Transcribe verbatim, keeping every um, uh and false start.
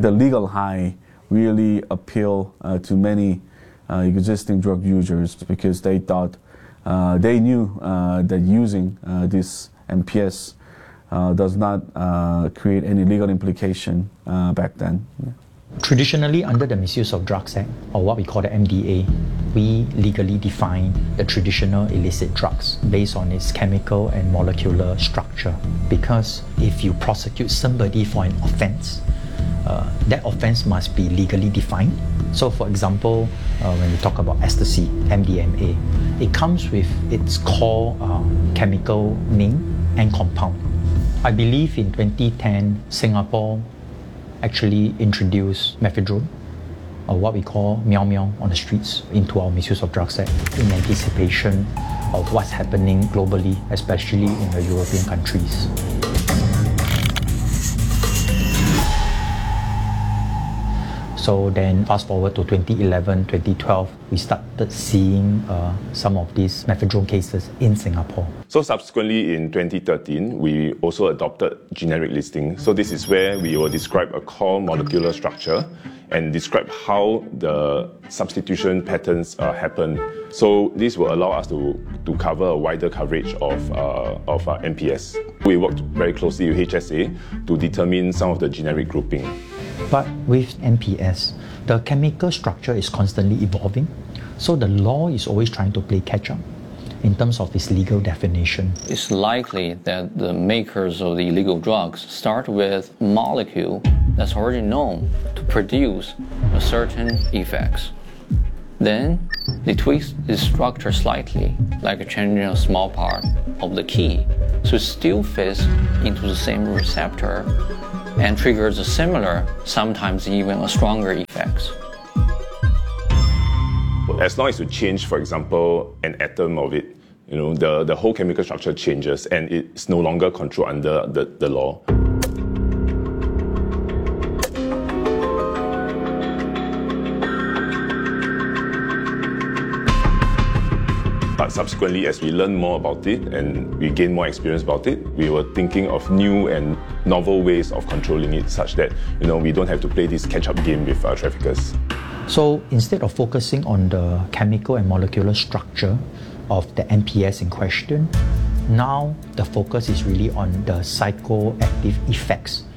The legal high really appeal uh, to many uh, existing drug users because they thought, uh, they knew uh, that using uh, this M P S uh, does not uh, create any legal implication uh, back then. Yeah. Traditionally, under the Misuse of Drugs Act, or what we call the M D A, we legally define the traditional illicit drugs based on its chemical and molecular structure. Because if you prosecute somebody for an offense, uh, that offense must be legally defined. So for example, uh, when we talk about ecstasy, M D M A, it comes with its core uh, chemical name and compound. I believe in twenty ten, Singapore actually introduced methadone, or what we call meow meow on the streets, into our Misuse of Drugs Act in anticipation of what's happening globally, especially in the European countries. So then fast forward to twenty eleven, twenty twelve, we started seeing uh, some of these methadone cases in Singapore. So subsequently in twenty thirteen, we also adopted generic listing. So this is where we will describe a core molecular structure and describe how the substitution patterns uh, happen. So this will allow us to, to cover a wider coverage of, uh, of uh, M P S. We worked very closely with H S A to determine some of the generic grouping. But with M P S, the chemical structure is constantly evolving, so the law is always trying to play catch-up in terms of its legal definition. It's likely that the makers of the illegal drugs start with a molecule that's already known to produce a certain effects. Then they tweak its structure slightly, like changing a small part of the key, so it still fits into the same receptor and triggers a similar, sometimes even a stronger effects. As long as you change, for example, an atom of it, you know, the, the whole chemical structure changes and it's no longer controlled under the, the law. But subsequently, as we learn more about it and we gain more experience about it, we were thinking of new and novel ways of controlling it such that, you know, we don't have to play this catch-up game with uh, traffickers. So instead of focusing on the chemical and molecular structure of the M P S in question, now the focus is really on the psychoactive effects